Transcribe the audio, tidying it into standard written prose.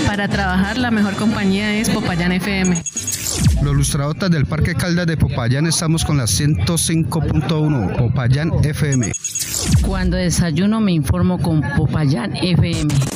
Para trabajar la mejor compañía es Popayán FM. Los lustradotas del Parque Caldas de Popayán estamos con la 105.1 Popayán FM. Cuando desayuno me informo con Popayán FM.